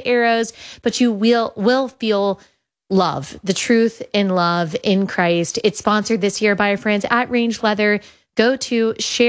the arrows, but you will feel love, the truth in love in Christ. It's sponsored this year by our friends at Range Leather. Go to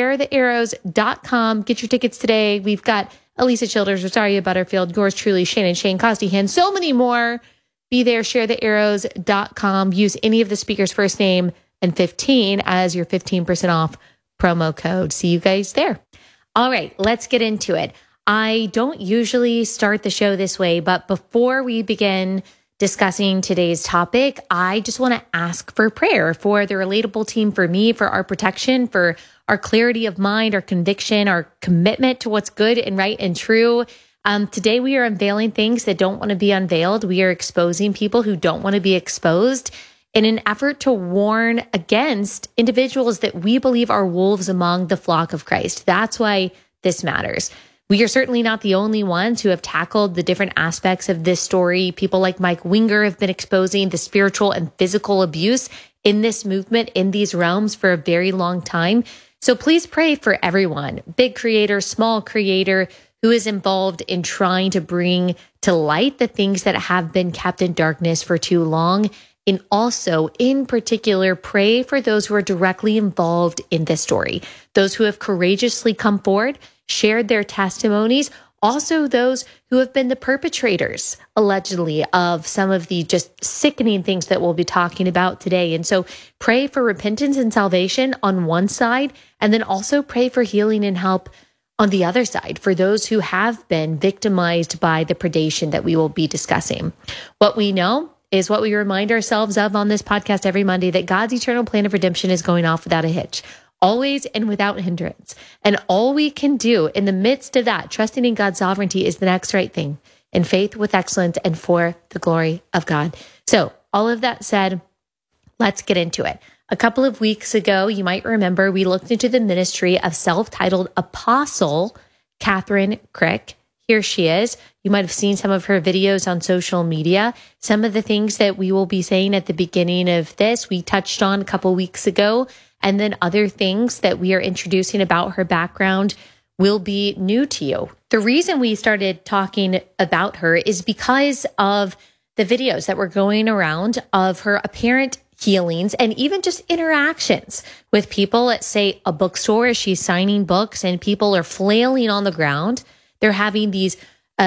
sharethearrows.com. Get your tickets today. We've got Elisa Childers, Rosaria Butterfield, yours truly, Shane Costihan, so many more. Be there, sharethearrows.com. Use any of the speakers' first name and 15 as your 15% off promo code. See you guys there. All right, let's get into it. I don't usually start the show this way, but before we begin discussing today's topic, I just want to ask for prayer for the Relatable team, for me, for our protection, for our clarity of mind, our conviction, our commitment to what's good and right and true. Today, we are unveiling things that don't want to be unveiled. We are exposing people who don't want to be exposed in an effort to warn against individuals that we believe are wolves among the flock of Christ. That's why this matters. We are certainly not the only ones who have tackled the different aspects of this story. People like Mike Winger have been exposing the spiritual and physical abuse in this movement, in these realms for a very long time. So please pray for everyone, big creator, small creator, who is involved in trying to bring to light the things that have been kept in darkness for too long. And also, in particular, pray for those who are directly involved in this story, those who have courageously come forward, shared their testimonies, also those who have been the perpetrators, allegedly, of some of the just sickening things that we'll be talking about today. And so pray for repentance and salvation on one side, and then also pray for healing and help on the other side for those who have been victimized by the predation that we will be discussing. What we know is what we remind ourselves of on this podcast every Monday, that God's eternal plan of redemption is going off without a hitch, always and without hindrance. And all we can do in the midst of that, trusting in God's sovereignty, is the next right thing, in faith with excellence and for the glory of God. So all of that said, let's get into it. A couple of weeks ago, you might remember, we looked into the ministry of self-titled apostle Catherine Crick. Here she is. You might have seen some of her videos on social media. Some of the things that we will be saying at the beginning of this, we touched on a couple weeks ago. And then other things that we are introducing about her background will be new to you. The reason we started talking about her is because of the videos that were going around of her apparent healings and even just interactions with people at, say, a bookstore as she's signing books and people are flailing on the ground. They're having these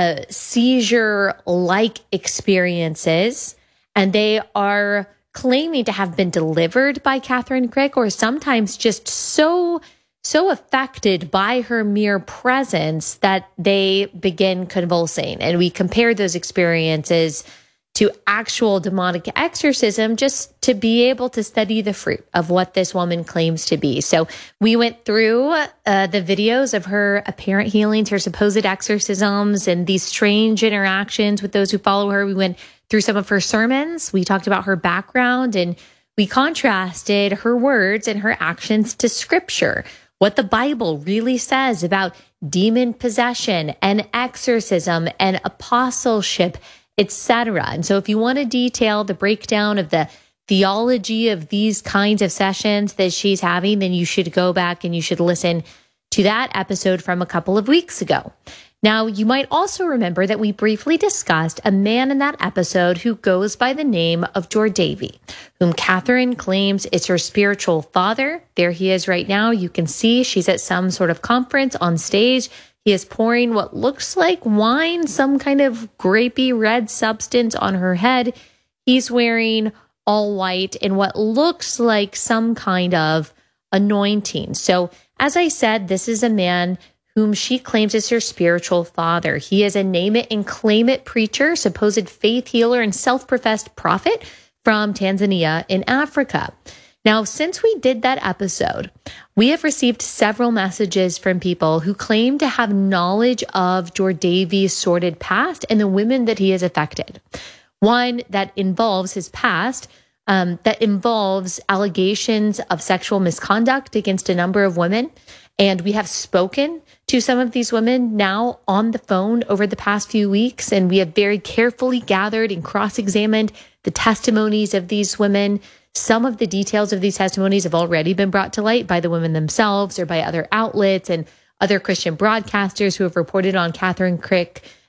seizure-like experiences, and they are claiming to have been delivered by Catherine Crick, or sometimes just so affected by her mere presence that they begin convulsing. And we compare those experiences to actual demonic exorcism just to be able to study the fruit of what this woman claims to be. So we went through the videos of her apparent healings, her supposed exorcisms, and these strange interactions with those who follow her. We went through some of her sermons. We talked about her background, and we contrasted her words and her actions to Scripture, what the Bible really says about demon possession and exorcism and apostleship, etc. And so if you want to detail the breakdown of the theology of these kinds of sessions that she's having, then you should go back and you should listen to that episode from a couple of weeks ago. Now, you might also remember that we briefly discussed a man in that episode who goes by the name of Jordavy, whom Catherine claims is her spiritual father. There he is right now. You can see she's at some sort of conference on stage. He is pouring what looks like wine, some kind of grapey red substance on her head. He's wearing all white in what looks like some kind of anointing. So, as I said, this is a man whom she claims is her spiritual father. He is a name it and claim it preacher, supposed faith healer, and self-professed prophet from Tanzania in Africa. Now, since we did that episode, we have received several messages from people who claim to have knowledge of Jordavy's sordid past and the women that he has affected. One that involves his past, that involves allegations of sexual misconduct against a number of women. And we have spoken to some of these women now on the phone over the past few weeks, and we have very carefully gathered and cross-examined the testimonies of these women. Some of the details of these testimonies have already been brought to light by the women themselves or by other outlets and other Christian broadcasters who have reported on Catherine Crick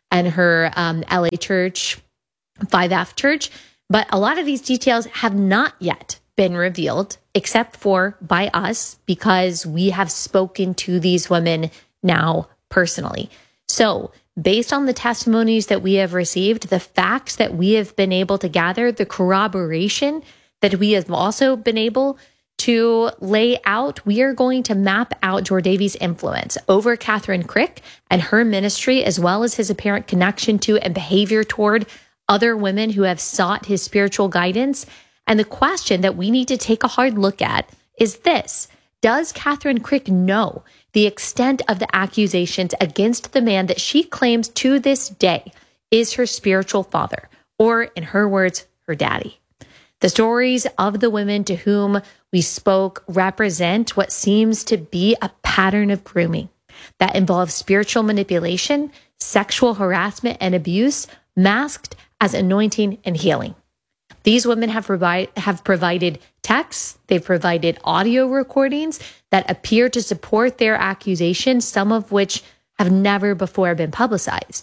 and her LA church, 5F church. But a lot of these details have not yet been revealed, except for by us, because we have spoken to these women now personally. So based on the testimonies that we have received, the facts that we have been able to gather, the corroboration that we have also been able to lay out, we are going to map out Jordavi's influence over Catherine Crick and her ministry, as well as his apparent connection to and behavior toward other women who have sought his spiritual guidance. And the question that we need to take a hard look at is this: does Catherine Crick know the extent of the accusations against the man that she claims to this day is her spiritual father, or in her words, her daddy? The stories of the women to whom we spoke represent what seems to be a pattern of grooming that involves spiritual manipulation, sexual harassment, and abuse masked as anointing and healing. These women have provided texts, they've provided audio recordings that appear to support their accusations, some of which have never before been publicized.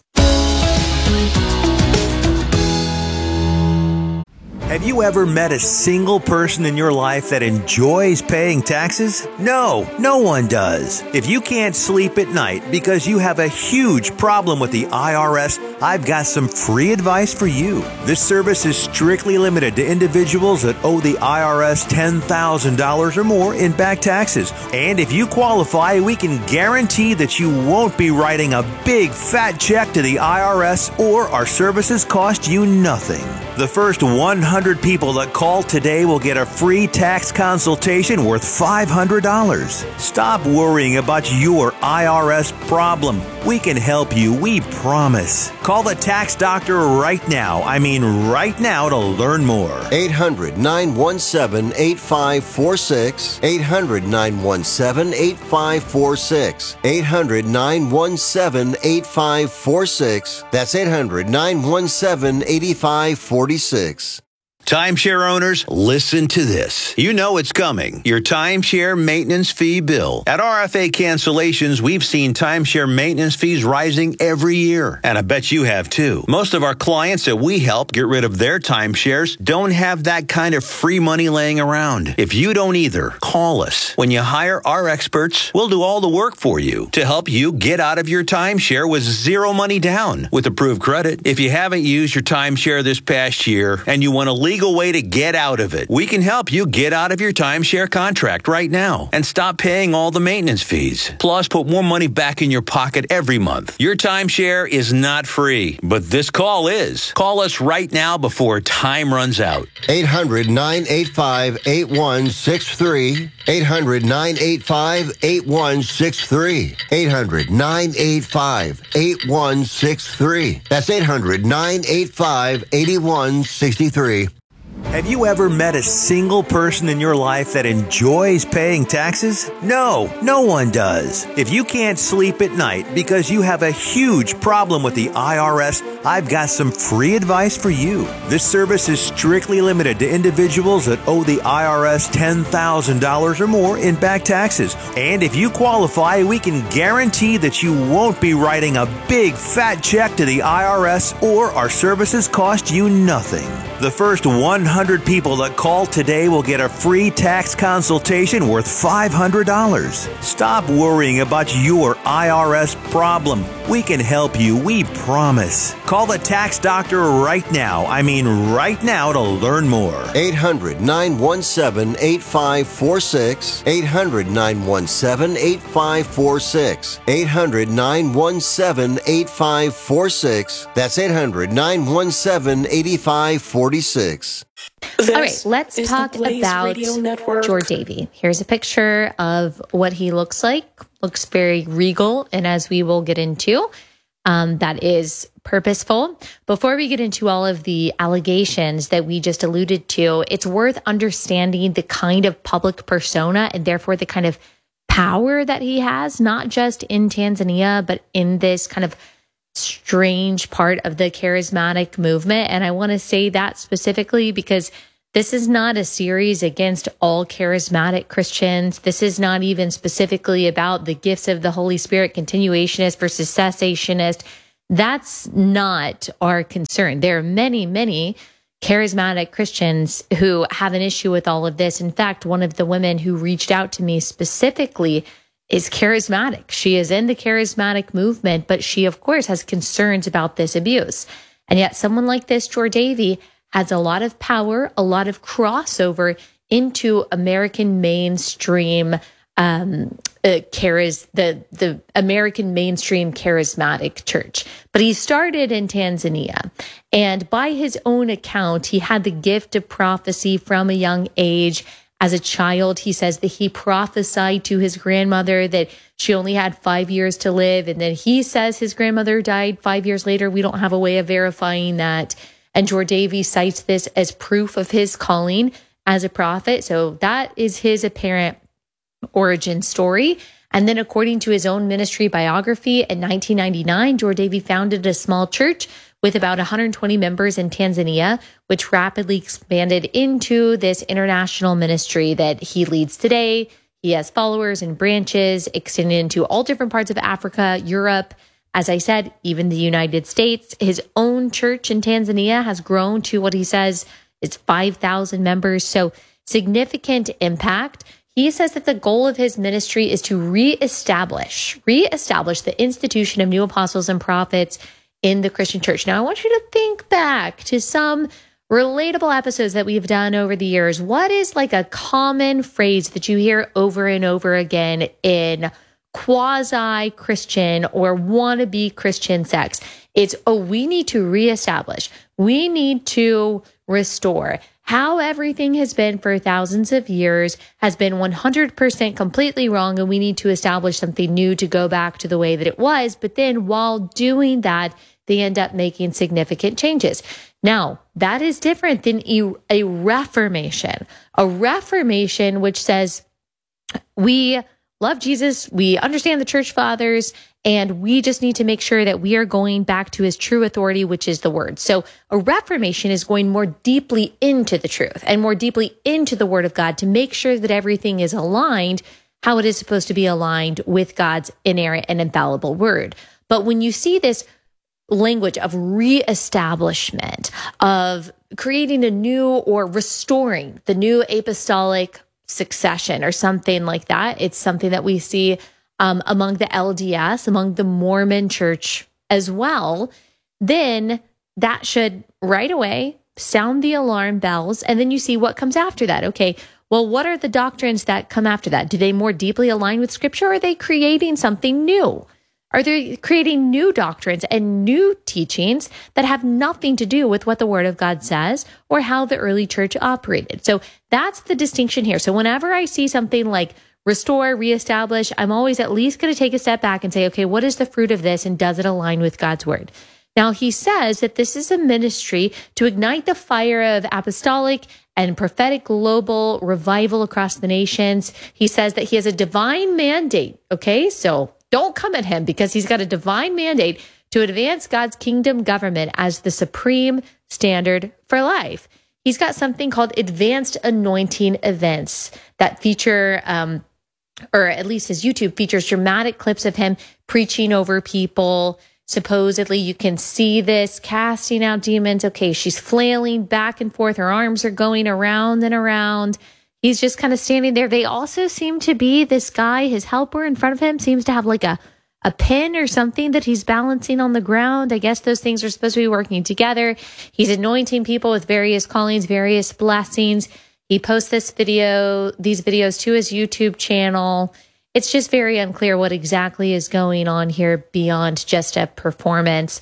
Have you ever met a single person in your life that enjoys paying taxes? No, no one does. If you can't sleep at night because you have a huge problem with the IRS, I've got some free advice for you. This service is strictly limited to individuals that owe the IRS $10,000 or more in back taxes. And if you qualify, we can guarantee that you won't be writing a big fat check to the IRS, or our services cost you nothing. The first 100 people that call today will get a free tax consultation worth $500. Stop worrying about your IRS problem. We can help you, we promise. Call the tax doctor right now. I mean right now, to learn more. 800-917-8546. 800-917-8546. 800-917-8546. That's 800-917-8546. Timeshare owners, listen to this. You know it's coming. Your timeshare maintenance fee bill. At RFA Cancellations, we've seen timeshare maintenance fees rising every year. And I bet you have too. Most of our clients that we help get rid of their timeshares don't have that kind of free money laying around. If you don't either, call us. When you hire our experts, we'll do all the work for you to help you get out of your timeshare with zero money down with approved credit. If you haven't used your timeshare this past year and you want to leave way to get out of it, we can help you get out of your timeshare contract right now and stop paying all the maintenance fees. Plus, put more money back in your pocket every month. Your timeshare is not free, but this call is. Call us right now before time runs out. 800-985-8163. 800-985-8163. 800-985-8163. That's 800-985-8163. Have you ever met a single person in your life that enjoys paying taxes? No, no one does. If you can't sleep at night because you have a huge problem with the IRS, I've got some free advice for you. This service is strictly limited to individuals that owe the IRS $10,000 or more in back taxes. And if you qualify, we can guarantee that you won't be writing a big fat check to the IRS, or our services cost you nothing. The first 100 people that call today will get a free tax consultation worth $500. Stop worrying about your IRS problem. We can help you, we promise. Call the tax doctor right now. I mean right now, to learn more. 800-917-8546. 800-917-8546. 800-917-8546. That's 800-917-8546. All right, let's talk about Jordavi. Here's a picture of what he looks like. Looks very regal, and as we will get into, that is purposeful. Before we get into all of the allegations that we just alluded to, it's worth understanding the kind of public persona and therefore the kind of power that he has, not just in Tanzania, but in this kind of strange part of the charismatic movement. And I want to say that specifically because this is not a series against all charismatic Christians. This is not even specifically about the gifts of the Holy Spirit, continuationist versus cessationist. that's not our concern. There are many, many charismatic Christians who have an issue with all of this. In fact, one of the women who reached out to me specifically is charismatic. She is in the charismatic movement, but she, of course, has concerns about this abuse. And yet someone like this, Jordavy, has a lot of power, a lot of crossover into American mainstream the American mainstream charismatic church. But he started in Tanzania. And by his own account, he had the gift of prophecy from a young age. As a child, he says that he prophesied to his grandmother that she only had 5 years to live. And then he says his grandmother died 5 years later. We don't have a way of verifying that. And Jordavy cites this as proof of his calling as a prophet. So that is his apparent origin story. And then according to his own ministry biography, in 1999, Jordavy founded a small church with about 120 members in Tanzania, which rapidly expanded into this international ministry that he leads today. He has followers and branches extending into all different parts of Africa, Europe, as I said, even the United States. His own church in Tanzania has grown to what he says is 5,000 members. So significant impact. He says that the goal of his ministry is to reestablish the institution of new apostles and prophets in the Christian church. Now, I want you to think back to some relatable episodes that we've done over the years. What is like a common phrase that you hear over and over again in quasi-Christian or wannabe Christian sects? It's, we need to reestablish. We need to restore. How everything has been for thousands of years has been 100% completely wrong, and we need to establish something new to go back to the way that it was. But then while doing that, they end up making significant changes. Now, that is different than a reformation. A reformation which says we love Jesus, we understand the church fathers, and we just need to make sure that we are going back to his true authority, which is the word. So a reformation is going more deeply into the truth and more deeply into the word of God to make sure that everything is aligned how it is supposed to be aligned with God's inerrant and infallible word. But when you see this language of reestablishment, of creating a new or restoring the new apostolic succession or something like that, it's something that we see among the LDS, among the Mormon church as well, then that should right away sound the alarm bells. And then you see what comes after that. Okay, well, what are the doctrines that come after that? Do they more deeply align with Scripture, or are they creating something new? Are they creating new doctrines and new teachings that have nothing to do with what the Word of God says or how the early church operated? So that's the distinction here. So whenever I see something like restore, reestablish, I'm always at least going to take a step back and say, okay, what is the fruit of this, and does it align with God's Word? Now, he says that this is a ministry to ignite the fire of apostolic and prophetic global revival across the nations. He says that he has a divine mandate. Okay, so don't come at him, because he's got a divine mandate to advance God's kingdom government as the supreme standard for life. He's got something called advanced anointing events that feature, or at least his YouTube features dramatic clips of him preaching over people. Supposedly, you can see this, casting out demons. Okay, she's flailing back and forth. Her arms are going around and around. He's just kind of standing there. They also seem to be, this guy, his helper in front of him, seems to have like a pin or something that he's balancing on the ground. I guess those things are supposed to be working together. He's anointing people with various callings, various blessings. He posts these videos to his YouTube channel. It's just very unclear what exactly is going on here beyond just a performance.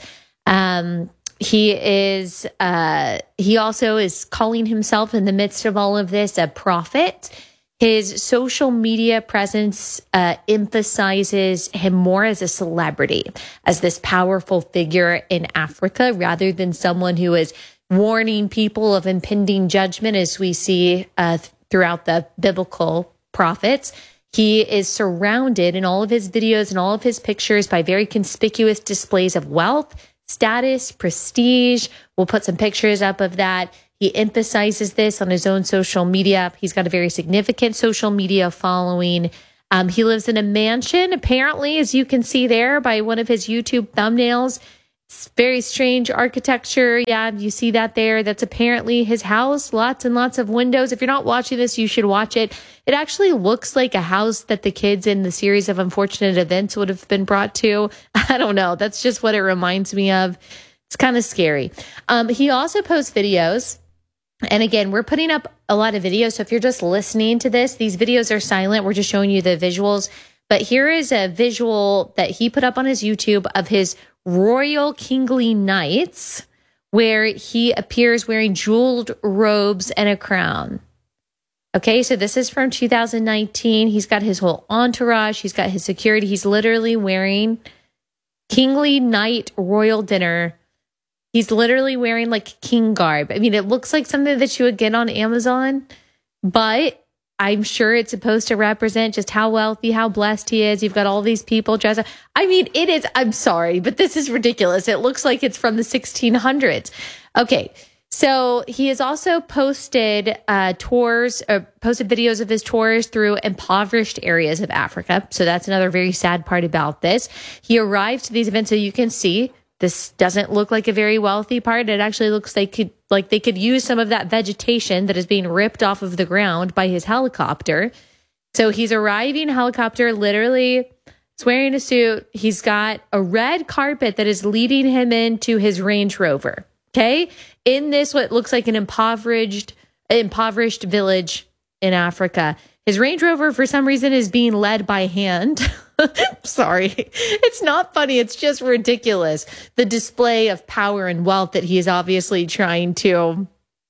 He also is calling himself, in the midst of all of this, a prophet. His social media presence emphasizes him more as a celebrity, as this powerful figure in Africa, rather than someone who is warning people of impending judgment, as we see throughout the biblical prophets. He is surrounded in all of his videos and all of his pictures by very conspicuous displays of wealth, status, prestige. We'll put some pictures up of that. He emphasizes this on his own social media. He's got a very significant social media following. He lives in a mansion, apparently, as you can see there by one of his YouTube thumbnails. It's very strange architecture. Yeah, you see that there. That's apparently his house. Lots and lots of windows. If you're not watching this, you should watch it. It actually looks like a house that the kids in the series of unfortunate events would have been brought to. I don't know. That's just what it reminds me of. It's kind of scary. He also posts videos. And again, we're putting up a lot of videos. So if you're just listening to this, these videos are silent. We're just showing you the visuals. But here is a visual that he put up on his YouTube of his royal kingly nights, where he appears wearing jeweled robes and a crown. Okay, so this is from 2019. He's got his whole entourage. He's got his security. He's literally wearing kingly night royal dinner. He's literally wearing like king garb. I mean, it looks like something that you would get on Amazon, but I'm sure it's supposed to represent just how wealthy, how blessed he is. You've got all these people dressed up. I mean, it is, I'm sorry, but this is ridiculous. It looks like it's from the 1600s. Okay. So he has also posted posted videos of his tours through impoverished areas of Africa. So that's another very sad part about this. He arrived to these events, so you can see this doesn't look like a very wealthy part. It actually looks they could use some of that vegetation that is being ripped off of the ground by his helicopter. So he's arriving helicopter, literally he's wearing a suit. He's got a red carpet that is leading him into his Range Rover. Okay. In this, what looks like an impoverished village in Africa. His Range Rover, for some reason, is being led by hand. Sorry. It's not funny. It's just ridiculous. The display of power and wealth that he's obviously trying to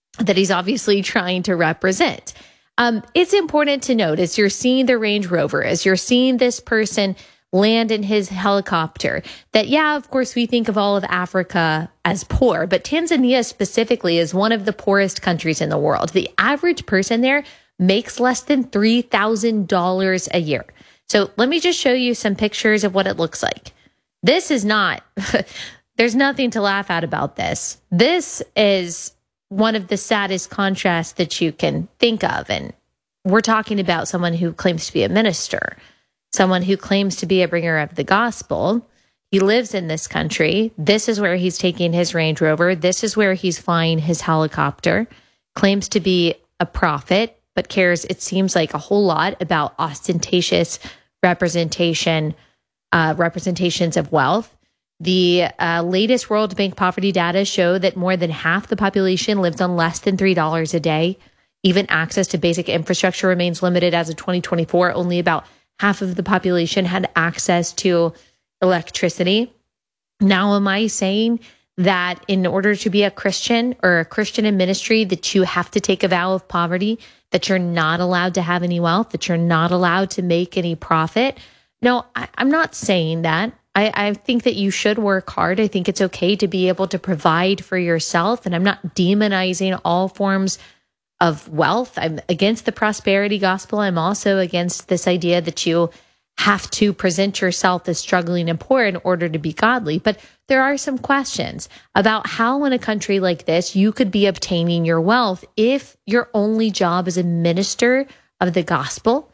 represent. It's important to note as you're seeing the Range Rover, as you're seeing this person land in his helicopter, that, yeah, of course, we think of all of Africa as poor, but Tanzania specifically is one of the poorest countries in the world. The average person there makes less than $3,000 a year. So let me just show you some pictures of what it looks like. This is not, there's nothing to laugh at about this. This is one of the saddest contrasts that you can think of. And we're talking about someone who claims to be a minister, someone who claims to be a bringer of the gospel. He lives in this country. This is where he's taking his Range Rover. This is where he's flying his helicopter, claims to be a prophet, but cares, it seems like, a whole lot about ostentatious representations of wealth. The latest World Bank poverty data show that more than half the population lives on less than $3 a day. Even access to basic infrastructure remains limited. As of 2024, only about half of the population had access to electricity. Now, am I saying that in order to be a Christian or a Christian in ministry, that you have to take a vow of poverty, that you're not allowed to have any wealth, that you're not allowed to make any profit? No, I'm not saying that. I think that you should work hard. I think it's okay to be able to provide for yourself. And I'm not demonizing all forms of wealth. I'm against the prosperity gospel. I'm also against this idea that you have to present yourself as struggling and poor in order to be godly. But there are some questions about how in a country like this you could be obtaining your wealth if your only job is a minister of the gospel.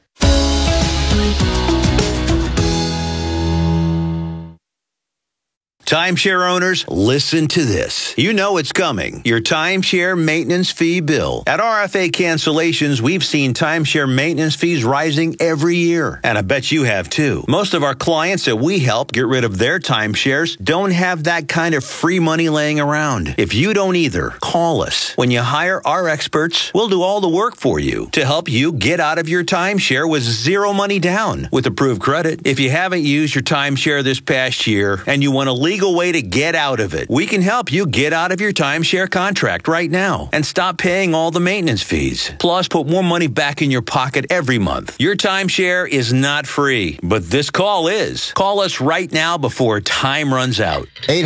Timeshare owners, listen to this. You know it's coming. Your timeshare maintenance fee bill. At RFA Cancellations, we've seen timeshare maintenance fees rising every year. And I bet you have too. Most of our clients that we help get rid of their timeshares don't have that kind of free money laying around. If you don't either, call us. When you hire our experts, we'll do all the work for you to help you get out of your timeshare with zero money down with approved credit. If you haven't used your timeshare this past year and you want a legal way to get out of it, we can help you get out of your timeshare contract right now and stop paying all the maintenance fees. Plus, put more money back in your pocket every month. Your timeshare is not free, but this call is. Call us right now before time runs out.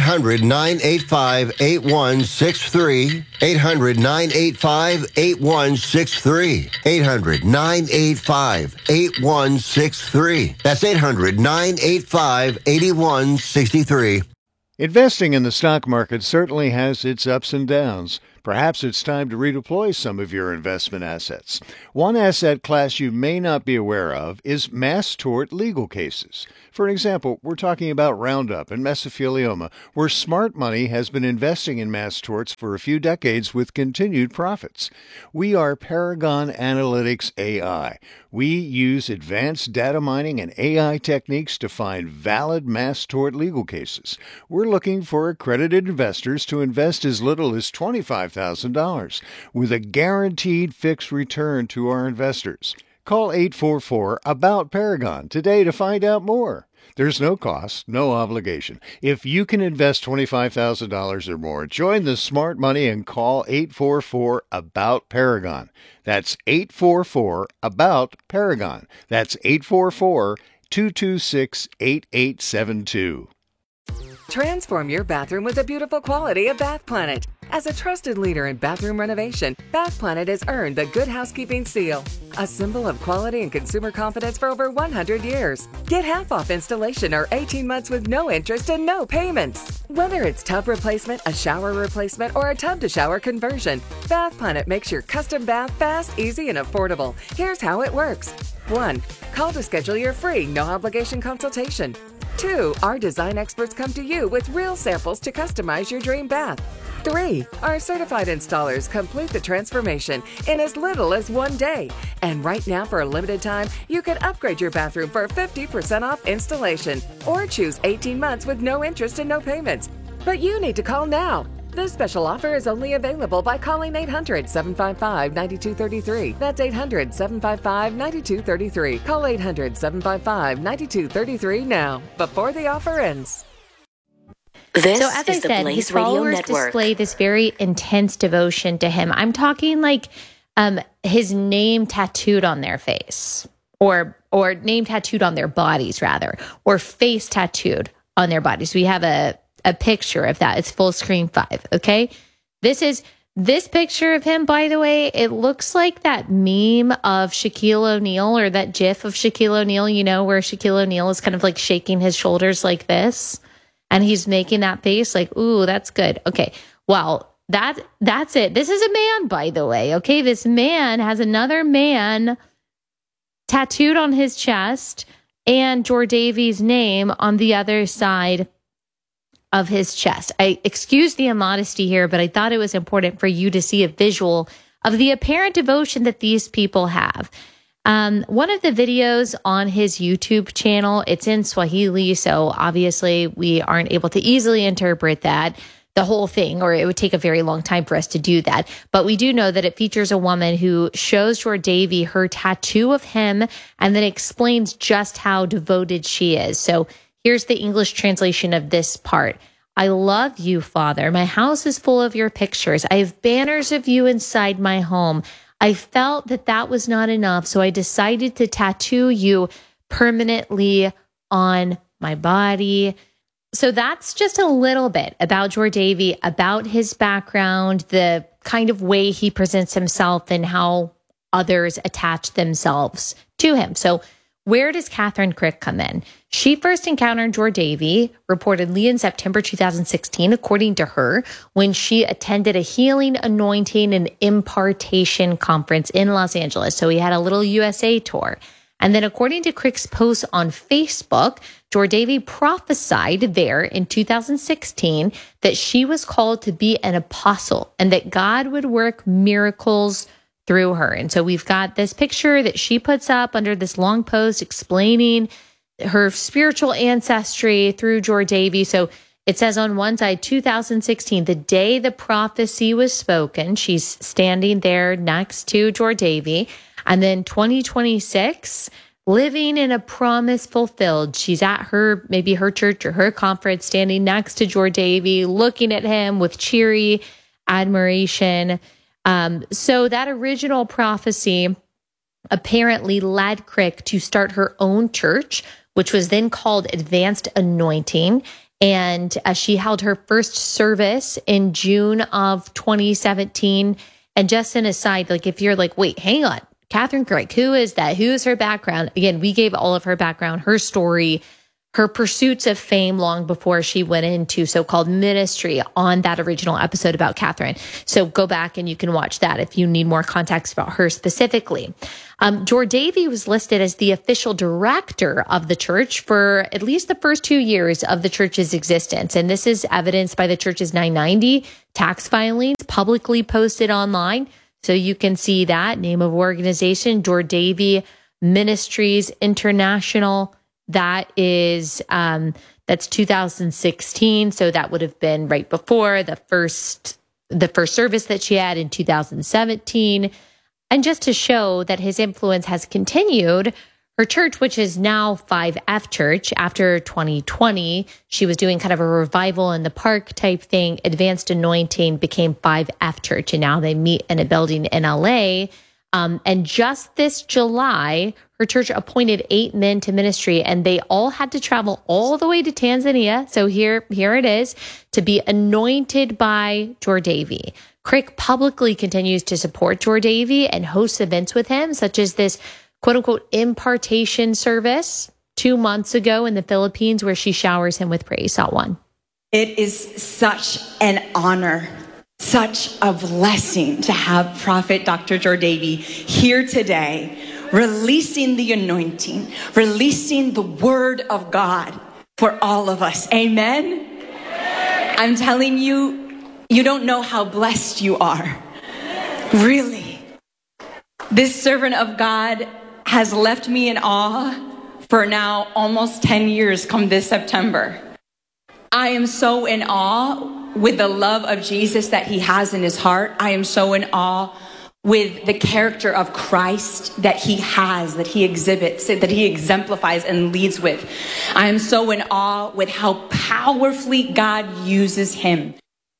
800-985-8163. 800-985-8163. 800-985-8163. That's 800-985-8163. Investing in the stock market certainly has its ups and downs, Perhaps it's time to redeploy some of your investment assets. One asset class you may not be aware of is mass tort legal cases. For example, we're talking about Roundup and mesothelioma, where smart money has been investing in mass torts for a few decades with continued profits. We are Paragon Analytics AI. We use advanced data mining and AI techniques to find valid mass tort legal cases. We're looking for accredited investors to invest as little as $25,000 with a guaranteed fixed return to our investors. Call 844-ABOUT-PARAGON today to find out more. There's no cost, no obligation. If you can invest $25,000 or more, join the smart money and call 844-ABOUT-PARAGON. That's 844-ABOUT-PARAGON. That's 844-226-8872. Transform your bathroom with the beautiful quality of Bath Planet. As a trusted leader in bathroom renovation, Bath Planet has earned the Good Housekeeping seal, a symbol of quality and consumer confidence for over 100 years. Get half off installation or 18 months with no interest and no payments. Whether it's tub replacement, a shower replacement, or a tub-to-shower conversion, Bath Planet makes your custom bath fast, easy, and affordable. Here's how it works. 1. Call to schedule your free, no-obligation consultation. 2. Our design experts come to you with real samples to customize your dream bath. 3. Our certified installers complete the transformation in as little as 1 day. And right now, for a limited time, you can upgrade your bathroom for 50% off installation or choose 18 months with no interest and no payments. But you need to call now. This special offer is only available by calling 800-755-9233. That's 800-755-9233. Call 800-755-9233 now, before the offer ends. So as I said, his followers display this very intense devotion to him. I'm talking like his name tattooed on their face, or name tattooed on their bodies, rather, or face tattooed on their bodies. We have a picture of that. It's full screen 5. Okay. This picture of him, by the way, it looks like that meme of Shaquille O'Neal, or that GIF of Shaquille O'Neal, you know, where Shaquille O'Neal is kind of like shaking his shoulders like this. And he's making that face like, ooh, that's good. Okay. Well, that's it. This is a man, by the way. Okay. This man has another man tattooed on his chest and Jordavi's name on the other side of his chest. I excuse the immodesty here, but I thought it was important for you to see a visual of the apparent devotion that these people have. One of the videos on his YouTube channel, it's in Swahili, so obviously we aren't able to easily interpret that, the whole thing, or it would take a very long time for us to do that. But we do know that it features a woman who shows Jordavi her tattoo of him and then explains just how devoted she is. So here's the English translation of this part. I love you, Father. My house is full of your pictures. I have banners of you inside my home. I felt that was not enough, so I decided to tattoo you permanently on my body. So that's just a little bit about Jordavi, about his background, the kind of way he presents himself and how others attach themselves to him. So where does Catherine Crick come in? She first encountered Jordavi reportedly in September 2016, according to her, when she attended a healing, anointing, and impartation conference in Los Angeles. So he had a little USA tour. And then according to Crick's post on Facebook, Jordavi prophesied there in 2016 that she was called to be an apostle and that God would work miracles through her. And so we've got this picture that she puts up under this long post explaining her spiritual ancestry through Jordavi. So it says on one side, 2016, the day the prophecy was spoken, she's standing there next to Jordavi. And then 2026, living in a promise fulfilled. She's at maybe her church or her conference, standing next to Jordavi, looking at him with cheery admiration. So that original prophecy apparently led Crick to start her own church, which was then called Advanced Anointing. And she held her first service in June of 2017. And just an aside, like if you're like, wait, hang on, Catherine Crick, who is that? Who is her background? Again, we gave all of her background, her story, her pursuits of fame long before she went into so-called ministry on that original episode about Catherine. So go back and you can watch that if you need more context about her specifically. Jordavy was listed as the official director of the church for at least the first 2 years of the church's existence. And this is evidenced by the church's 990 tax filings publicly posted online. So you can see that name of organization, Jordavy Ministries International. That is, that's 2016. So that would have been right before the first service that she had in 2017. And just to show that his influence has continued, her church, which is now 5F Church, after 2020, she was doing kind of a revival in the park type thing. Advanced Anointing became 5F Church, and now they meet in a building in LA. And just this July, her church appointed 8 men to ministry, and they all had to travel all the way to Tanzania. So here it is, to be anointed by Jordavy. Crick publicly continues to support Jordavy and hosts events with him, such as this quote unquote impartation service 2 months ago in the Philippines, where she showers him with praise. Saw one. It is such an honor, such a blessing to have Prophet Dr. Jordavy here today, releasing the anointing, releasing the word of God for all of us. Amen. I'm telling you, you don't know how blessed you are. Really. This servant of God has left me in awe for now almost 10 years come this September. I am so in awe with the love of Jesus that he has in his heart. I am so in awe with the character of Christ that he has, that he exhibits, that he exemplifies and leads with. I am so in awe with how powerfully God uses him.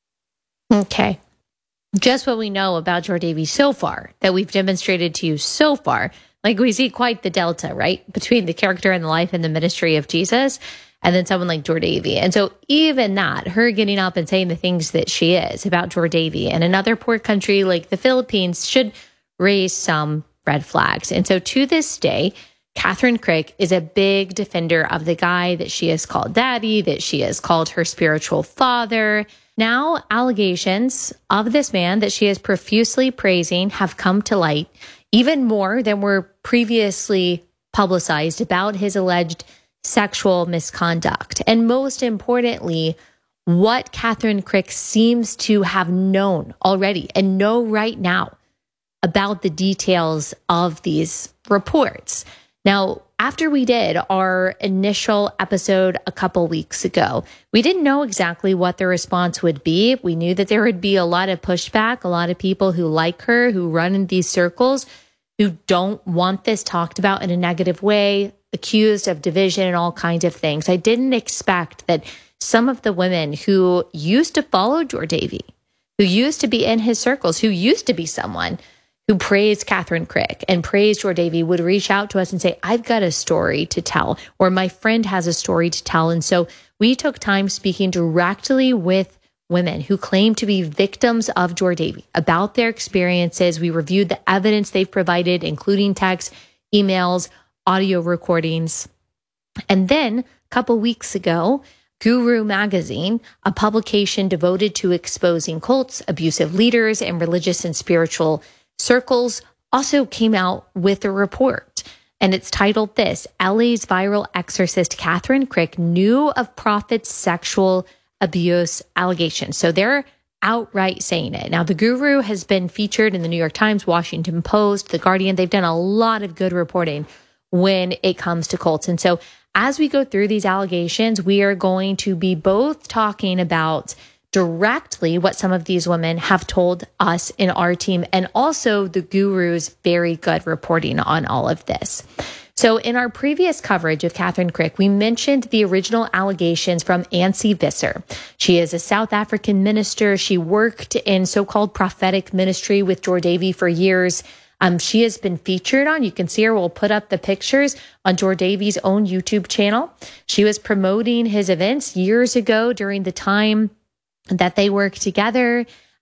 Okay. Just what we know about Jordavy so far, that we've demonstrated to you so far. Like, we see quite the delta, right, between the character and the life and the ministry of Jesus and then someone like Jordavy. And so even that, her getting up and saying the things that she is about Jordavy and another poor country like the Philippines should raise some red flags. And so to this day, Catherine Crick is a big defender of the guy that she has called daddy, that she has called her spiritual father. Now, allegations of this man that she is profusely praising have come to light, even more than were previously publicized, about his alleged sexual misconduct. And most importantly, what Catherine Crick seems to have known already and know right now about the details of these reports. Now, after we did our initial episode a couple weeks ago, we didn't know exactly what the response would be. We knew that there would be a lot of pushback, a lot of people who like her, who run in these circles, who don't want this talked about in a negative way, accused of division and all kinds of things. I didn't expect that some of the women who used to follow Jordavy, who used to be in his circles, who used to be someone who praised Catherine Crick and praised Jordavy, would reach out to us and say, I've got a story to tell, or my friend has a story to tell. And so we took time speaking directly with women who claim to be victims of Jordavy about their experiences. We reviewed the evidence they've provided, including texts, emails, audio recordings. And then a couple weeks ago, Guru Magazine, a publication devoted to exposing cults, abusive leaders, and religious and spiritual circles, also came out with a report. And it's titled this: LA's viral exorcist Catherine Crick knew of Prophet's sexual abuse allegations. So they're outright saying it. Now, the Guru has been featured in the New York Times, Washington Post, The Guardian. They've done a lot of good reporting when it comes to cults. And so as we go through these allegations, we are going to be both talking about directly what some of these women have told us in our team, and also the Guru's very good reporting on all of this. So in our previous coverage of Catherine Crick, we mentioned the original allegations from Ansi Visser. She is a South African minister. She worked in so-called prophetic ministry with Jordavy for years. She has been featured on, you can see her, we'll put up the pictures on Jordavy's own YouTube channel. She was promoting his events years ago during the time that they work together.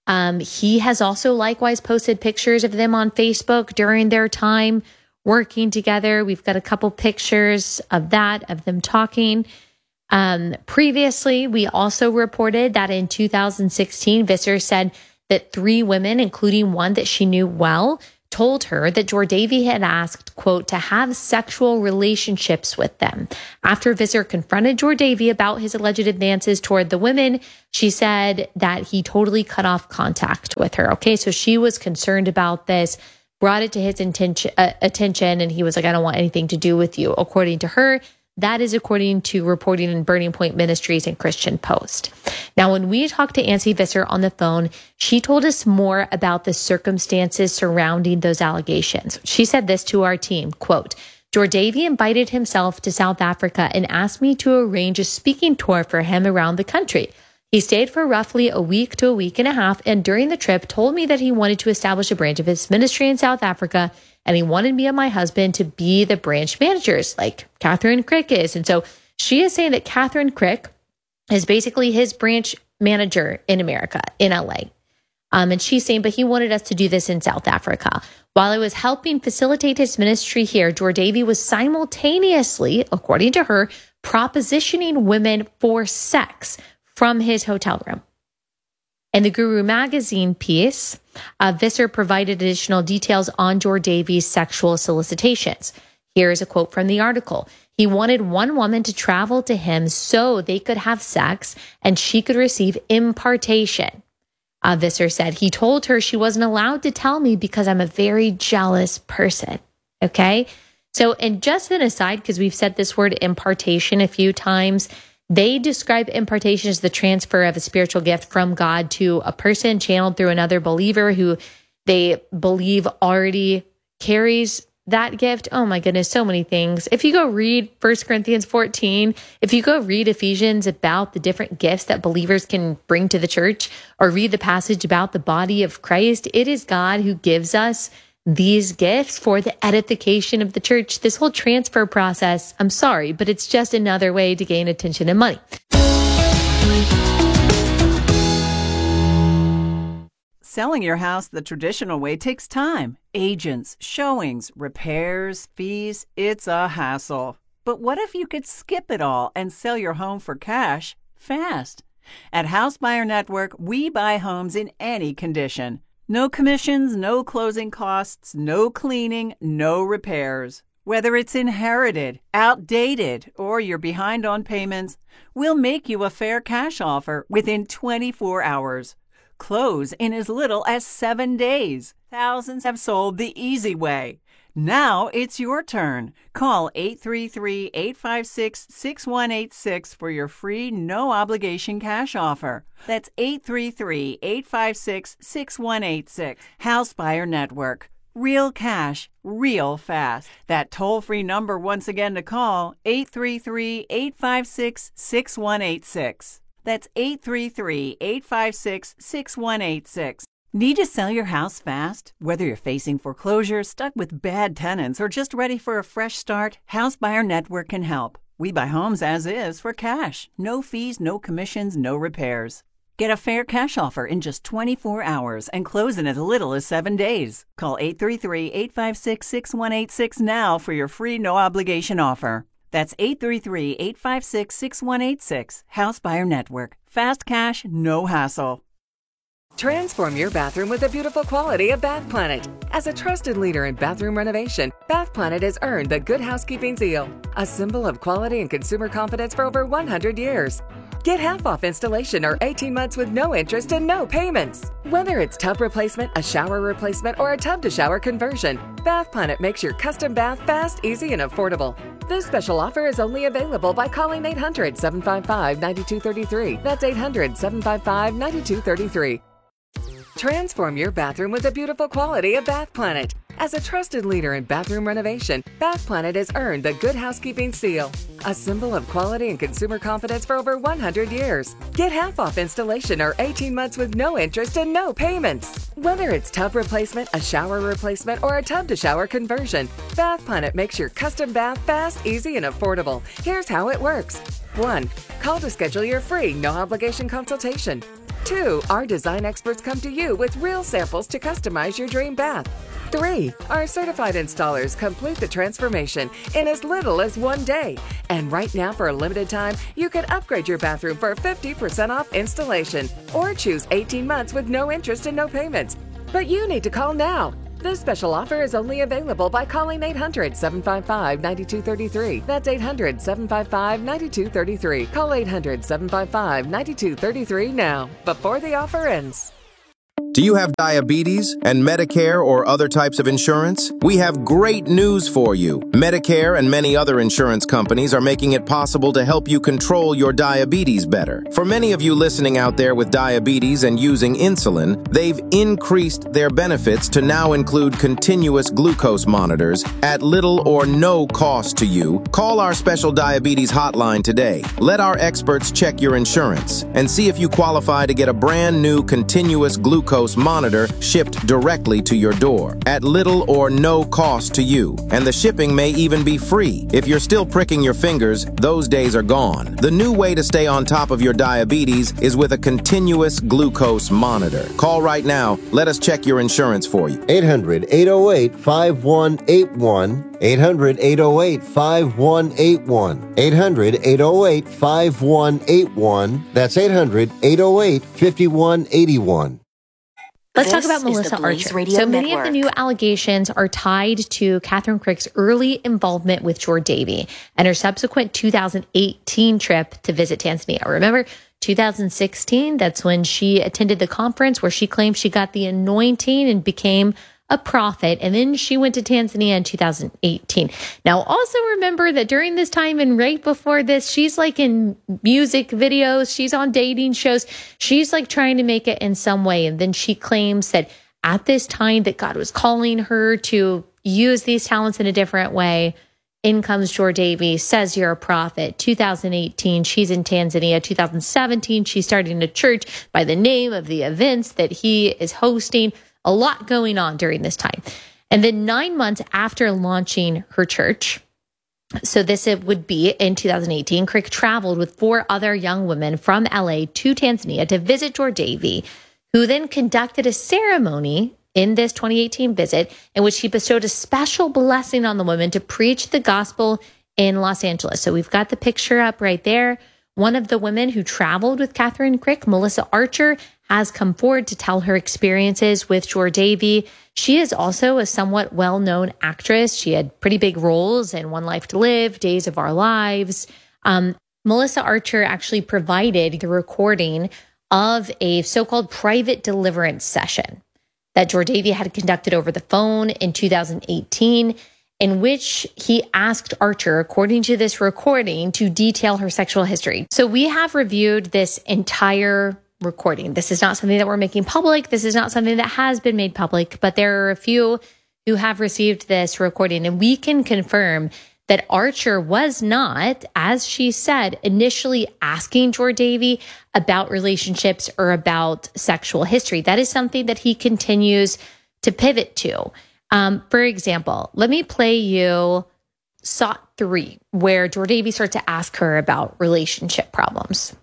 He has also likewise posted pictures of them on Facebook during their time working together. We've got a couple pictures of that, of them talking. Previously, we also reported that in 2016, Visser said that 3 women, including one that she knew well, told her that Jordavy had asked, quote, to have sexual relationships with them. After Visser confronted Jordavy about his alleged advances toward the women, she said that he totally cut off contact with her. Okay, so she was concerned about this, brought it to his attention, and he was like, I don't want anything to do with you. According to her, that is according to reporting in Burning Point Ministries and Christian Post. Now, when we talked to Nancy Visser on the phone, she told us more about the circumstances surrounding those allegations. She said this to our team, quote, Jordavy invited himself to South Africa and asked me to arrange a speaking tour for him around the country. He stayed for roughly a week to a week and a half, and during the trip told me that he wanted to establish a branch of his ministry in South Africa, and he wanted me and my husband to be the branch managers like Catherine Crick is. And so she is saying that Catherine Crick is basically his branch manager in America, in LA. And she's saying, but he wanted us to do this in South Africa. While I was helping facilitate his ministry here, Jordavy was simultaneously, according to her, propositioning women for sex from his hotel room. In the Guru magazine piece, Visser provided additional details on Jordavy's sexual solicitations. Here is a quote from the article. He wanted one woman to travel to him so they could have sex and she could receive impartation. Visser said he told her she wasn't allowed to tell me because I'm a very jealous person. Okay. So, and just an aside, because we've said this word impartation a few times, they describe impartation as the transfer of a spiritual gift from God to a person channeled through another believer who they believe already carries that gift. Oh my goodness, so many things. If you go read 1 Corinthians 14, if you go read Ephesians about the different gifts that believers can bring to the church, or read the passage about the body of Christ, it is God who gives us these gifts for the edification of the church. This whole transfer process, I'm sorry, but it's just another way to gain attention and money. Selling your house the traditional way takes time. Agents, showings, repairs, fees, it's a hassle. But what if you could skip it all and sell your home for cash fast? At House Buyer Network, we buy homes in any condition. No commissions, no closing costs, no cleaning, no repairs. Whether it's inherited, outdated, or you're behind on payments, we'll make you a fair cash offer within 24 hours. Close in as little as 7 days. Thousands have sold the easy way. Now it's your turn. Call 833-856-6186 for your free, no-obligation cash offer. That's 833-856-6186. House Buyer Network. Real cash, real fast. That toll-free number once again to call, 833-856-6186. That's 833-856-6186. Need to sell your house fast? Whether you're facing foreclosure, stuck with bad tenants, or just ready for a fresh start, House Buyer Network can help. We buy homes as is for cash. No fees, no commissions, no repairs. Get a fair cash offer in just 24 hours and close in as little as 7 days. Call 833-856-6186 now for your free no-obligation offer. That's 833-856-6186. House Buyer Network. Fast cash, no hassle. Transform your bathroom with the beautiful quality of Bath Planet. As a trusted leader in bathroom renovation, Bath Planet has earned the Good Housekeeping seal, a symbol of quality and consumer confidence for over 100 years. Get half off installation or 18 months with no interest and no payments. Whether it's tub replacement, a shower replacement, or a tub-to-shower conversion, Bath Planet makes your custom bath fast, easy, and affordable. This special offer is only available by calling 800-755-9233. That's 800-755-9233. Transform your bathroom with the beautiful quality of Bath Planet. As a trusted leader in bathroom renovation, Bath Planet has earned the Good Housekeeping seal, a symbol of quality and consumer confidence for over 100 years. Get half off installation or 18 months with no interest and no payments. Whether it's tub replacement, a shower replacement, or a tub-to-shower conversion, Bath Planet makes your custom bath fast, easy, and affordable. Here's how it works. 1. Call to schedule your free, no-obligation consultation. 2, our design experts come to you with real samples to customize your dream bath. 3, our certified installers complete the transformation in as little as 1 day. And right now, for a limited time, you can upgrade your bathroom for 50% off installation or choose 18 months with no interest and no payments. But you need to call now. This special offer is only available by calling 800-755-9233. That's 800-755-9233. Call 800-755-9233 now, before the offer ends. Do you have diabetes and Medicare or other types of insurance? We have great news for you. Medicare and many other insurance companies are making it possible to help you control your diabetes better. For many of you listening out there with diabetes and using insulin, they've increased their benefits to now include continuous glucose monitors at little or no cost to you. Call our special diabetes hotline today. Let our experts check your insurance and see if you qualify to get a brand new continuous glucose monitor shipped directly to your door at little or no cost to you. And the shipping may even be free. If you're still pricking your fingers, those days are gone. The new way to stay on top of your diabetes is with a continuous glucose monitor. Call right now. Let us check your insurance for you. 800-808-5181. 800-808-5181. 800-808-5181. That's 800-808-5181. Let's talk about Melissa Archer. So many of the new allegations are tied to Catherine Crick's early involvement with George Davey and her subsequent 2018 trip to visit Tanzania. Remember, 2016, that's when she attended the conference where she claimed she got the anointing and became a prophet. And then she went to Tanzania in 2018. Now, also remember that during this time and right before this, she's like in music videos. She's on dating shows. She's like trying to make it in some way. And then she claims that at this time that God was calling her to use these talents in a different way. In comes George Davey, says you're a prophet. 2018, she's in Tanzania. 2017, she's starting a church by the name of the events that he is hosting. A lot going on during this time. And then 9 months after launching her church, so this it would be in 2018, Crick traveled with 4 other young women from LA to Tanzania to visit George Davey, who then conducted a ceremony in this 2018 visit in which he bestowed a special blessing on the women to preach the gospel in Los Angeles. So we've got the picture up right there. One of the women who traveled with Catherine Crick, Melissa Archer, has come forward to tell her experiences with George Davey. She is also a somewhat well-known actress. She had pretty big roles in One Life to Live, Days of Our Lives. Melissa Archer actually provided the recording of a so-called private deliverance session that George Davey had conducted over the phone in 2018, in which he asked Archer, according to this recording, to detail her sexual history. So we have reviewed this entire recording. This is not something that we're making public. This is not something that has been made public, but there are a few who have received this recording, and we can confirm that Archer was not, as she said, initially asking George Davey about relationships or about sexual history. That is something that he continues to pivot to. For example, let me play you SOT 3, where George Davey starts to ask her about relationship problems.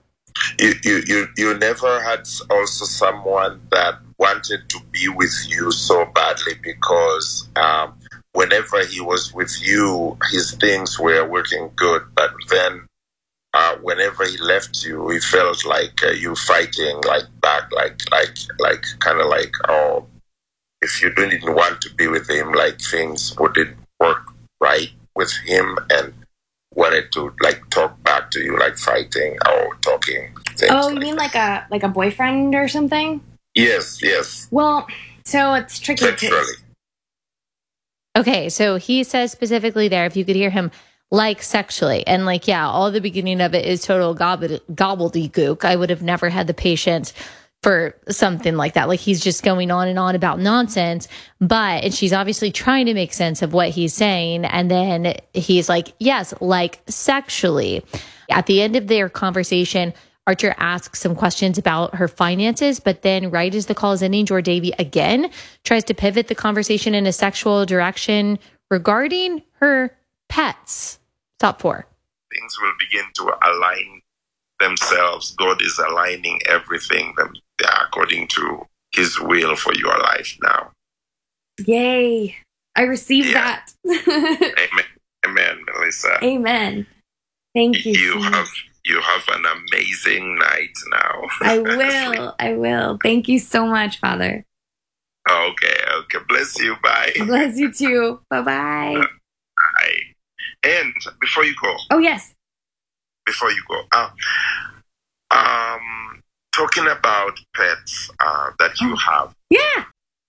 You never had also someone that wanted to be with you so badly because whenever he was with you, his things were working good. But then whenever he left you, it felt like you fighting like back, like kind of like, oh, if you didn't want to be with him, like things wouldn't work right with him and wanted to like talk back to you, like fighting or talking. Oh, you mean like a boyfriend or something? Yes. Well, so it's tricky. Literally. Okay, so he says specifically there, if you could hear him, like sexually. And like, yeah, all the beginning of it is total gobbledygook. I would have never had the patience for something like that. Like he's just going on and on about nonsense, and she's obviously trying to make sense of what he's saying. And then he's like, yes, like sexually. At the end of their conversation, Archer asks some questions about her finances, but then right as the call is ending, George Davey again tries to pivot the conversation in a sexual direction regarding her pets. Top 4. Things will begin to align themselves. God is aligning everything according to His will for your life now. Yay. I received that. Amen. Amen, Melissa. Amen. Thank you. You have an amazing night now. I will. Thank you so much, Father. Okay. Bless you. Bye. Bless you too. Bye-bye. Bye. And before you go. Oh, yes. Before you go. Talking about pets that you have. Yeah.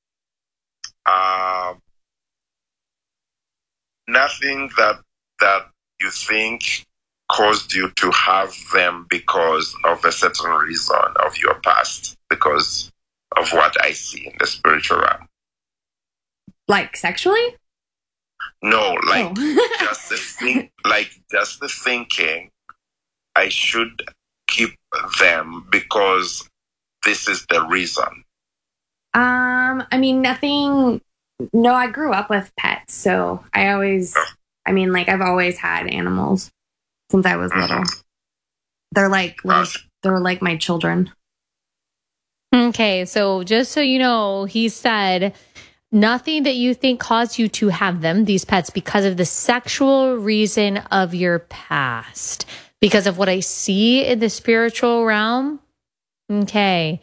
Nothing that you think caused you to have them because of a certain reason of your past, because of what I see in the spiritual realm. Like sexually? No, just the thinking I should keep them because this is the reason. I mean, nothing. No, I grew up with pets, so I've always had animals since I was little. They're like my children. Okay, so just so you know, he said nothing that you think caused you to have them, these pets, because of the sexual reason of your past, because of what I see in the spiritual realm. Okay.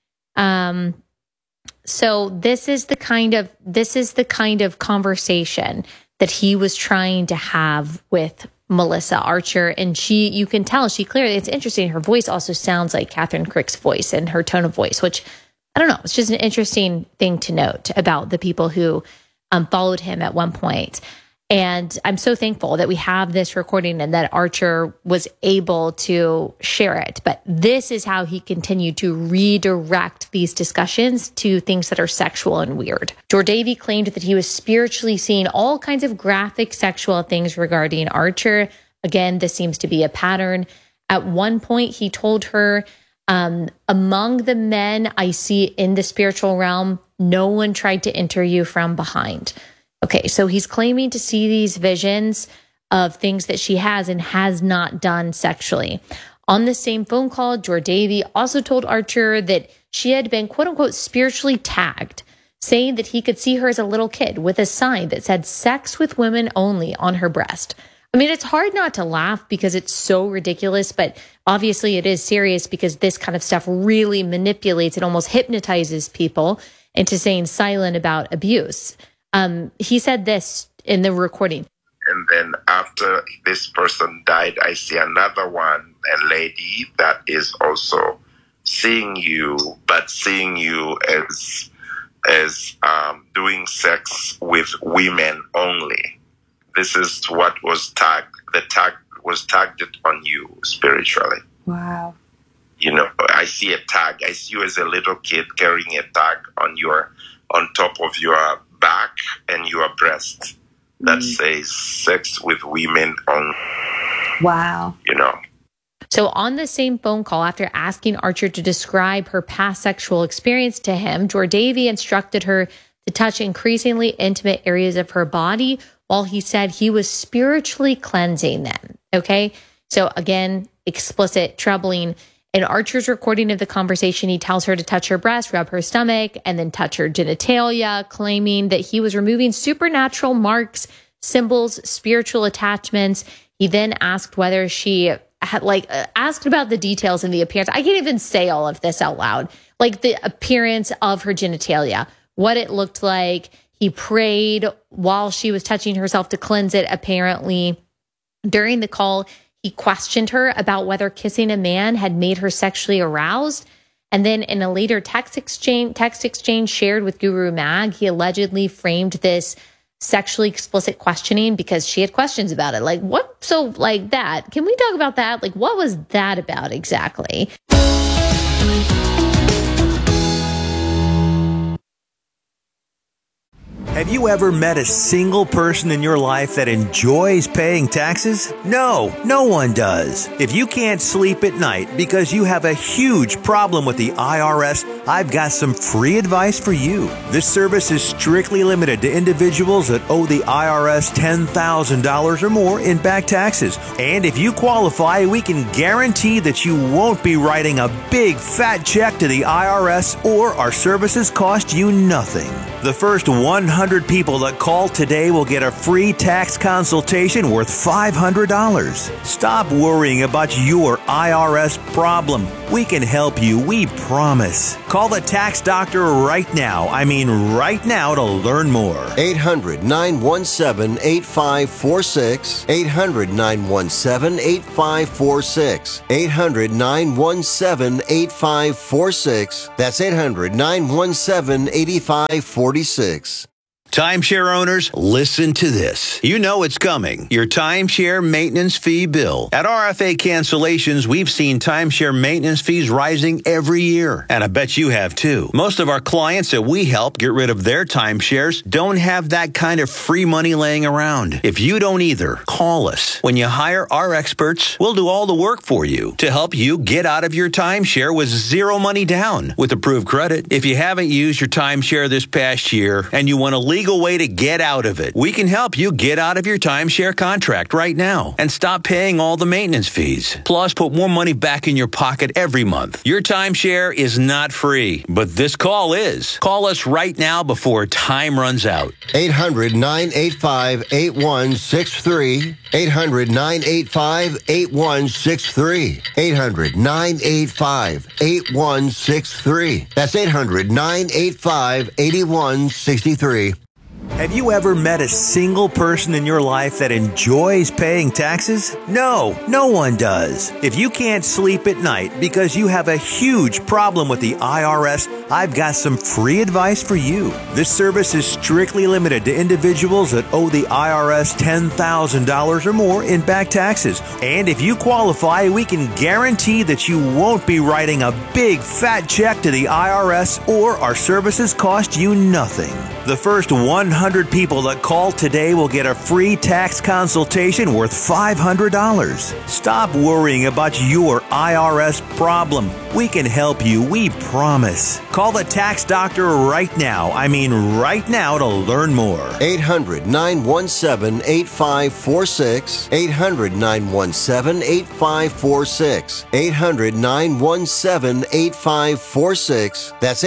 So this is the kind of conversation that he was trying to have with Melissa Archer. And you can tell she clearly, it's interesting. Her voice also sounds like Catherine Crick's voice and her tone of voice, which I don't know. It's just an interesting thing to note about the people who followed him at one point. And I'm so thankful that we have this recording and that Archer was able to share it. But this is how he continued to redirect these discussions to things that are sexual and weird. Jordavy claimed that he was spiritually seeing all kinds of graphic sexual things regarding Archer. Again, this seems to be a pattern. At one point, he told her, among the men I see in the spiritual realm, no one tried to enter you from behind. Okay, so he's claiming to see these visions of things that she has and has not done sexually. On the same phone call, Jordavy also told Archer that she had been, quote unquote, spiritually tagged, saying that he could see her as a little kid with a sign that said sex with women only on her breast. I mean, it's hard not to laugh because it's so ridiculous, but obviously it is serious because this kind of stuff really manipulates and almost hypnotizes people into staying silent about abuse. He said this in the recording. And then after this person died, I see another one, a lady that is also seeing you, but seeing you as doing sex with women only. This is what was tagged. The tag was tagged on you spiritually. Wow. You know, I see a tag. I see you as a little kid carrying a tag on top of your back and your breast that says sex with women only. Wow. You know. So on the same phone call, after asking Archer to describe her past sexual experience to him, Jordavy instructed her to touch increasingly intimate areas of her body while he said he was spiritually cleansing them. Okay. So again, explicit, troubling. In Archer's recording of the conversation, he tells her to touch her breast, rub her stomach, and then touch her genitalia, claiming that he was removing supernatural marks, symbols, spiritual attachments. He then asked whether she had asked about the details in the appearance. I can't even say all of this out loud. Like the appearance of her genitalia, what it looked like. He prayed while she was touching herself to cleanse it, apparently. During the call, he questioned her about whether kissing a man had made her sexually aroused. And then in a later text exchange shared with Guru Mag, he allegedly framed this sexually explicit questioning because she had questions about it. Like, what? So like that. Can we talk about that? Like, what was that about exactly? Have you ever met a single person in your life that enjoys paying taxes? No, no one does. If you can't sleep at night because you have a huge problem with the IRS, I've got some free advice for you. This service is strictly limited to individuals that owe the IRS $10,000 or more in back taxes. And if you qualify, we can guarantee that you won't be writing a big fat check to the IRS, or our services cost you nothing. The first 100 people that call today will get a free tax consultation worth $500. Stop worrying about your IRS problem. We can help you, we promise. Call the tax doctor right now. I mean right now, to learn more. 800-917-8546. 800-917-8546. 800-917-8546. That's 800-917-8546. Timeshare owners, listen to this. You know it's coming. Your timeshare maintenance fee bill. At RFA Cancellations, we've seen timeshare maintenance fees rising every year. And I bet you have too. Most of our clients that we help get rid of their timeshares don't have that kind of free money laying around. If you don't either, call us. When you hire our experts, we'll do all the work for you to help you get out of your timeshare with zero money down with approved credit. If you haven't used your timeshare this past year and you want to legal way to get out of it, we can help you get out of your timeshare contract right now and stop paying all the maintenance fees. Plus, put more money back in your pocket every month. Your timeshare is not free, but this call is. Call us right now before time runs out. 800-985-8163. 800-985-8163. 800-985-8163. That's 800-985-8163. Have you ever met a single person in your life that enjoys paying taxes? No, no one does. If you can't sleep at night because you have a huge problem with the IRS, I've got some free advice for you. This service is strictly limited to individuals that owe the IRS $10,000 or more in back taxes. And if you qualify, we can guarantee that you won't be writing a big fat check to the IRS, or our services cost you nothing. The first 100 people that call today will get a free tax consultation worth $500. Stop worrying about your IRS problem. We can help you, we promise. Call the tax doctor right now. I mean right now, to learn more. 800-917-8546. 800-917-8546. 800-917-8546. That's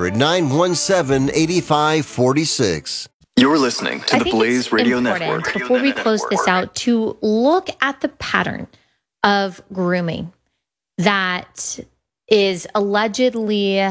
800-917-8546. You're listening to the Blaze Radio Network. Before we close this out, to look at the pattern of grooming that is allegedly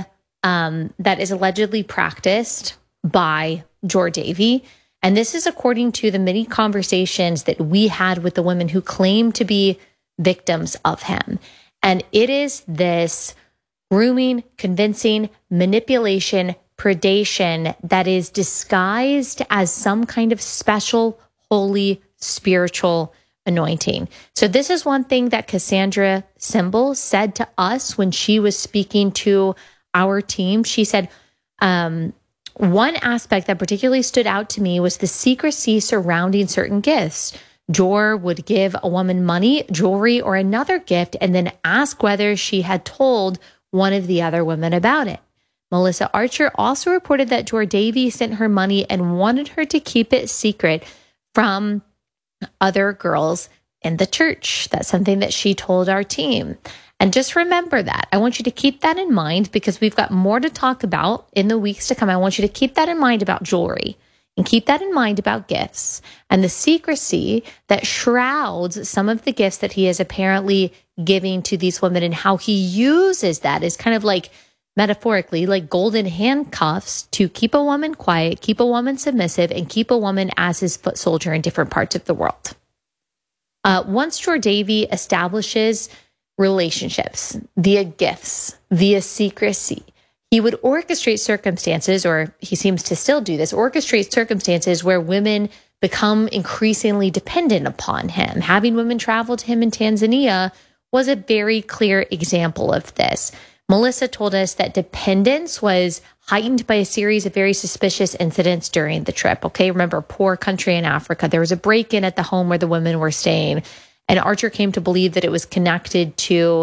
practiced by Jordavy. And this is according to the many conversations that we had with the women who claim to be victims of him. And it is this grooming, convincing, manipulation, predation that is disguised as some kind of special, holy, spiritual anointing. So this is one thing that Cassandra Symbol said to us when she was speaking to our team. She said, one aspect that particularly stood out to me was the secrecy surrounding certain gifts. Jor would give a woman money, jewelry, or another gift, and then ask whether she had told one of the other women about it. Melissa Archer also reported that Jordavy sent her money and wanted her to keep it secret from other girls in the church. That's something that she told our team. And just remember that. I want you to keep that in mind, because we've got more to talk about in the weeks to come. I want you to keep that in mind about jewelry, and keep that in mind about gifts and the secrecy that shrouds some of the gifts that he is apparently giving to these women, and how he uses that as kind of like, metaphorically, like golden handcuffs to keep a woman quiet, keep a woman submissive, and keep a woman as his foot soldier in different parts of the world. Once Jordavy establishes relationships via gifts, via secrecy, he would orchestrate circumstances, or he seems to still do this, orchestrate circumstances where women become increasingly dependent upon him. Having women travel to him in Tanzania was a very clear example of this. Melissa told us that dependence was heightened by a series of very suspicious incidents during the trip. Okay, remember, poor country in Africa. There was a break-in at the home where the women were staying, and Archer came to believe that it was connected to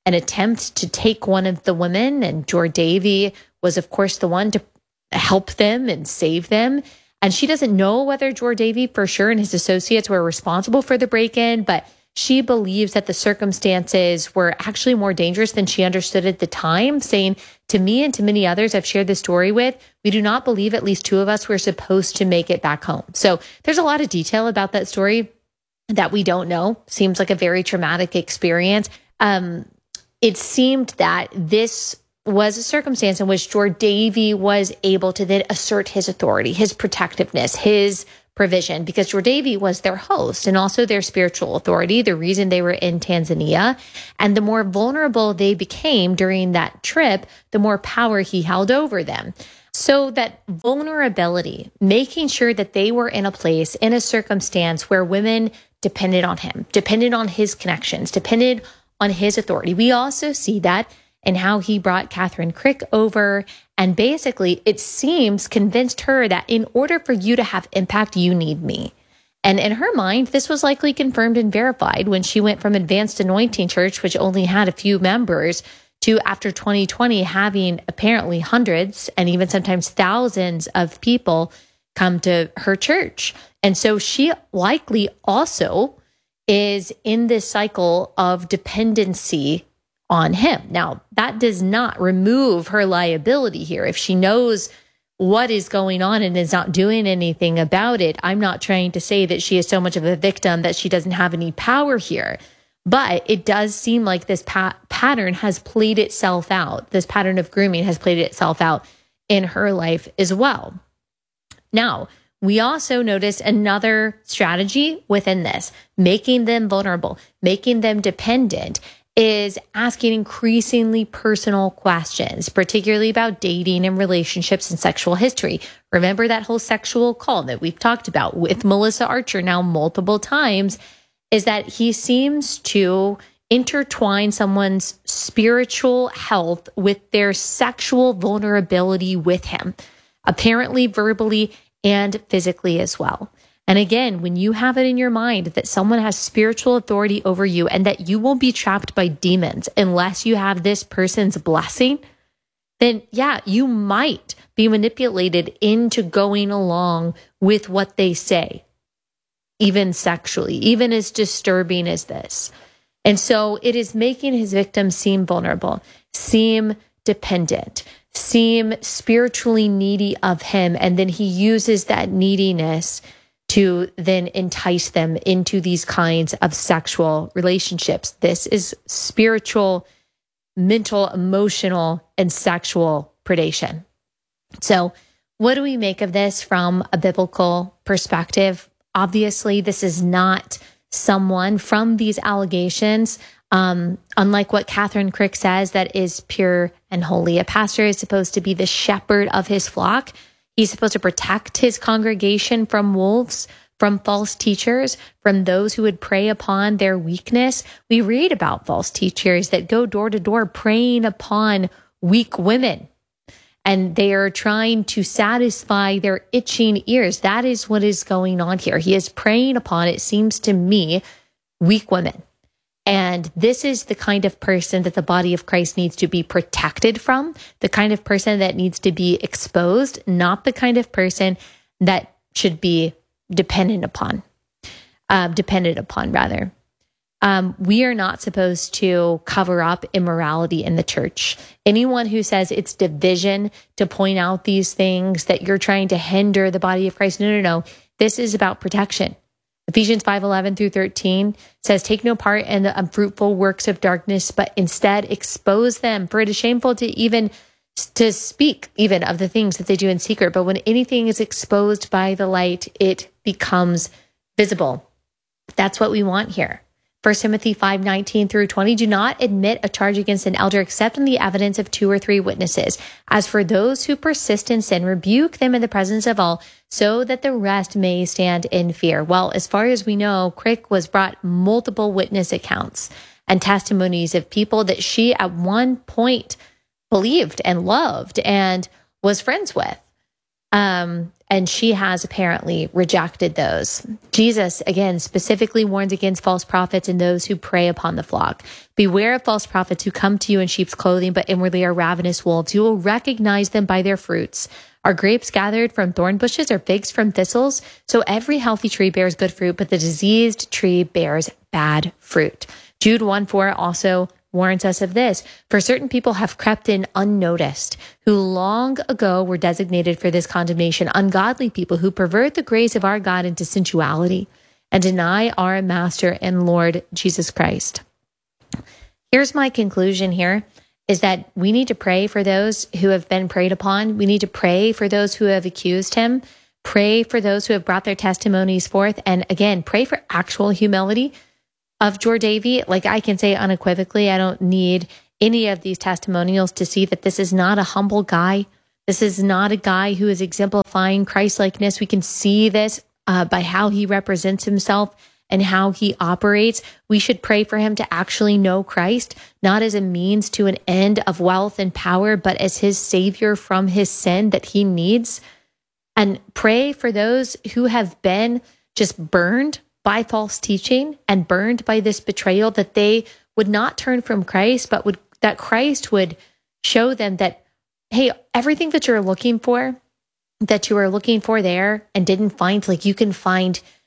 an attempt to take one of the women, and Jordavy was, of course, the one to help them and save them. And she doesn't know whether Jordavy for sure and his associates were responsible for the break-in, but she believes that the circumstances were actually more dangerous than she understood at the time, saying, to me and to many others I've shared this story with, we do not believe at least 2 of us were supposed to make it back home. So there's a lot of detail about that story that we don't know. Seems like a very traumatic experience. It seemed that this was a circumstance in which Jordavy was able to then assert his authority, his protectiveness, his provision, because Jordavy was their host and also their spiritual authority, the reason they were in Tanzania. And the more vulnerable they became during that trip, the more power he held over them. So that vulnerability, making sure that they were in a place, in a circumstance where women depended on him, depended on his connections, depended on his authority. We also see that in how he brought Catherine Crick over and basically, it seems, convinced her that in order for you to have impact, you need me. And in her mind, this was likely confirmed and verified when she went from Advanced Anointing Church, which only had a few members, to after 2020 having apparently hundreds and even sometimes thousands of people come to her church. And so she likely also is in this cycle of dependency on him. Now, that does not remove her liability here. If she knows what is going on and is not doing anything about it, I'm not trying to say that she is so much of a victim that she doesn't have any power here. But it does seem like this pattern has played itself out. This pattern of grooming has played itself out in her life as well. Now, we also notice another strategy within this, making them vulnerable, making them dependent, is asking increasingly personal questions, particularly about dating and relationships and sexual history. Remember that whole sexual call that we've talked about with Melissa Archer now multiple times, is that he seems to intertwine someone's spiritual health with their sexual vulnerability with him, apparently verbally and physically as well. And again, when you have it in your mind that someone has spiritual authority over you and that you won't be trapped by demons unless you have this person's blessing, then yeah, you might be manipulated into going along with what they say, even sexually, even as disturbing as this. And so it is making his victim seem vulnerable, seem dependent, seem spiritually needy of him. And then he uses that neediness to then entice them into these kinds of sexual relationships. This is spiritual, mental, emotional, and sexual predation. So what do we make of this from a biblical perspective? Obviously, this is not someone from these allegations, unlike what Catherine Crick says, that is pure and holy. A pastor is supposed to be the shepherd of his flock. He's supposed to protect his congregation from wolves, from false teachers, from those who would prey upon their weakness. We read about false teachers that go door to door preying upon weak women, and they are trying to satisfy their itching ears. That is what is going on here. He is preying upon, it seems to me, weak women. And this is the kind of person that the body of Christ needs to be protected from, the kind of person that needs to be exposed, not the kind of person that should be dependent upon. We are not supposed to cover up immorality in the church. Anyone who says it's division to point out these things, that you're trying to hinder the body of Christ, no. This is about protection. Ephesians 5:11 through 13 says, take no part in the unfruitful works of darkness, but instead expose them. For it is shameful to speak even of the things that they do in secret. But when anything is exposed by the light, it becomes visible. That's what we want here. 1 Timothy 5:19 through 20, do not admit a charge against an elder except on the evidence of 2 or 3 witnesses. As for those who persist in sin, rebuke them in the presence of all, so that the rest may stand in fear. Well, as far as we know, Crick was brought multiple witness accounts and testimonies of people that she at one point believed and loved and was friends with. And she has apparently rejected those. Jesus, again, specifically warns against false prophets and those who prey upon the flock. Beware of false prophets who come to you in sheep's clothing, but inwardly are ravenous wolves. You will recognize them by their fruits. Are grapes gathered from thorn bushes or figs from thistles? So every healthy tree bears good fruit, but the diseased tree bears bad fruit. Jude 1:4 also warns us of this. For certain people have crept in unnoticed, who long ago were designated for this condemnation, ungodly people who pervert the grace of our God into sensuality and deny our Master and Lord Jesus Christ. Here's my conclusion here, is that we need to pray for those who have been preyed upon. We need to pray for those who have accused him, pray for those who have brought their testimonies forth, and again, pray for actual humility of Jordavy. Like I can say unequivocally, I don't need any of these testimonials to see that this is not a humble guy. This is not a guy who is exemplifying Christ-likeness. We can see this by how he represents himself and how he operates. We should pray for him to actually know Christ, not as a means to an end of wealth and power, but as his savior from his sin that he needs. And pray for those who have been just burned by false teaching and burned by this betrayal, that they would not turn from Christ, but that Christ would show them that, hey, everything that you're looking for, that you were looking for there and didn't find, like you can find